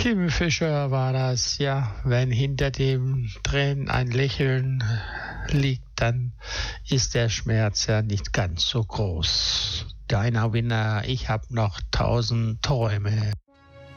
Kim Fischer war das, ja. Wenn hinter dem Tränen ein Lächeln liegt, dann ist der Schmerz ja nicht ganz so groß. Deiner Winner, ich hab noch 1000 Träume.